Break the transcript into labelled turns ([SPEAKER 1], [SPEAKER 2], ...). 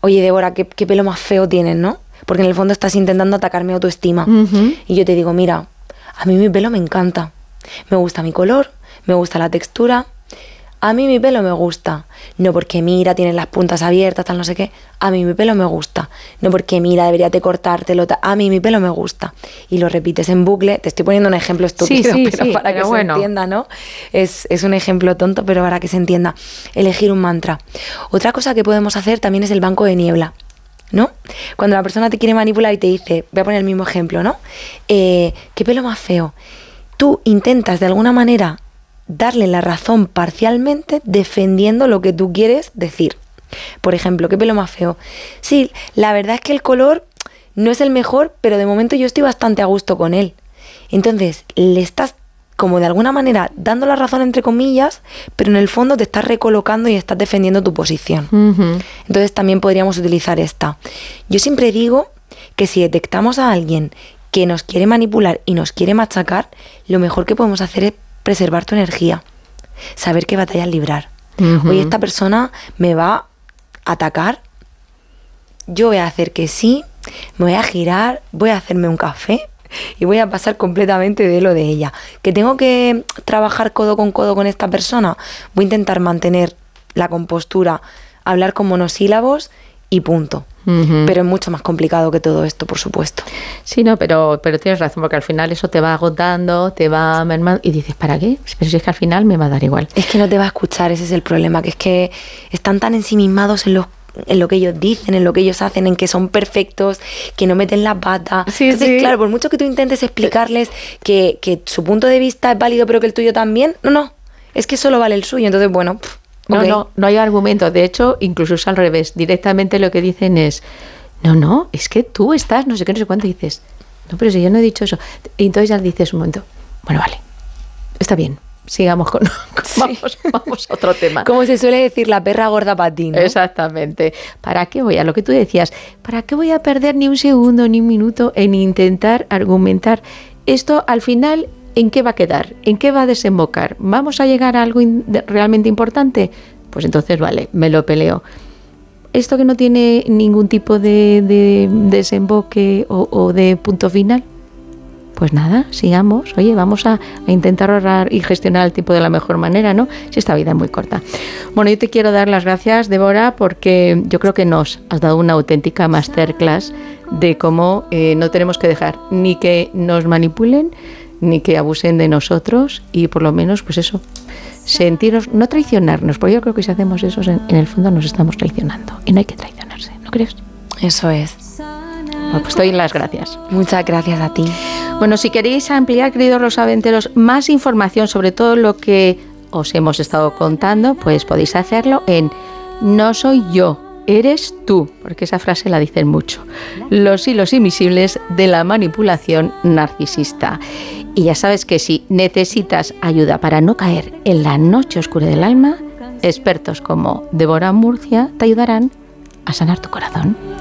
[SPEAKER 1] oye, Débora, qué pelo más feo tienes, ¿no? Porque en el fondo estás intentando atacar mi autoestima. Y yo te digo, mira, a mí mi pelo me encanta. Me gusta mi color, me gusta la textura. A mí mi pelo me gusta. No porque mira, tienes las puntas abiertas, tal no sé qué. A mí mi pelo me gusta. No porque mira, deberías de cortártelo. A mí mi pelo me gusta. Y lo repites en bucle. Te estoy poniendo un ejemplo estúpido, pero para que se entienda, ¿no? Es un ejemplo tonto, pero para que se entienda. Elegir un mantra. Otra cosa que podemos hacer también es el banco de niebla, ¿no? Cuando la persona te quiere manipular y te dice, voy a poner el mismo ejemplo, ¿no? ¿Qué pelo más feo? Tú intentas de alguna manera darle la razón parcialmente defendiendo lo que tú quieres decir. Por ejemplo, ¿qué pelo más feo? Sí, la verdad es que el color no es el mejor, pero de momento yo estoy bastante a gusto con él. Entonces, le estás como de alguna manera dando la razón entre comillas, pero en el fondo te estás recolocando y estás defendiendo tu posición. Entonces también podríamos utilizar esta. Yo siempre digo que si detectamos a alguien que nos quiere manipular y nos quiere machacar, lo mejor que podemos hacer es preservar tu energía, saber qué batallas librar. Oye, esta persona me va a atacar, yo voy a hacer que sí, me voy a girar, voy a hacerme un café y voy a pasar completamente de lo de ella. ¿Que tengo que trabajar codo con esta persona? Voy a intentar mantener la compostura, hablar con monosílabos y punto. Pero es mucho más complicado que todo esto, por supuesto.
[SPEAKER 2] Sí, no, pero tienes razón, porque al final eso te va agotando, te va mermando y dices, ¿para qué? Pero si es que al final me va a dar igual.
[SPEAKER 1] Es que no te va a escuchar, ese es el problema, que es que están tan ensimismados en lo que ellos dicen, en lo que ellos hacen, en que son perfectos, que no meten la pata.
[SPEAKER 2] Sí,
[SPEAKER 1] entonces, claro, por mucho que tú intentes explicarles que su punto de vista es válido, pero que el tuyo también, no, es que solo vale el suyo. Entonces, bueno... Okay.
[SPEAKER 2] No hay argumento. De hecho, incluso es al revés. Directamente lo que dicen es, no, es que tú estás, no sé qué, no sé cuánto. Y dices, no, pero si yo no he dicho eso. Y entonces ya dices un momento, bueno, vale, está bien, sigamos con vamos a otro tema.
[SPEAKER 1] Como se suele decir, la perra gorda para ti, ¿no?
[SPEAKER 2] Exactamente. ¿Para qué voy a lo que tú decías? ¿Para qué voy a perder ni un segundo, ni un minuto en intentar argumentar? Esto al final... ¿En qué va a quedar? ¿En qué va a desembocar? ¿Vamos a llegar a algo realmente importante? Pues entonces, vale, me lo peleo. ¿Esto que no tiene ningún tipo de desemboque o de punto final? Pues nada, sigamos. Oye, vamos a intentar ahorrar y gestionar el tiempo de la mejor manera, ¿no? Si esta vida es muy corta. Bueno, yo te quiero dar las gracias, Débora, porque yo creo que nos has dado una auténtica masterclass de cómo no tenemos que dejar ni que nos manipulen, ni que abusen de nosotros y por lo menos, pues eso, sentirnos, no traicionarnos, porque yo creo que si hacemos eso, en el fondo nos estamos traicionando y no hay que traicionarse, ¿no crees?
[SPEAKER 1] Eso es.
[SPEAKER 2] Bueno, pues te doy las gracias.
[SPEAKER 1] Muchas gracias a ti.
[SPEAKER 2] Bueno, si queréis ampliar, queridos rosaventeros, más información sobre todo lo que os hemos estado contando, pues podéis hacerlo en No soy yo, eres tú, porque esa frase la dicen mucho. Los hilos invisibles de la manipulación narcisista. Y ya sabes que si necesitas ayuda para no caer en la noche oscura del alma, expertos como Débora Murcia te ayudarán a sanar tu corazón.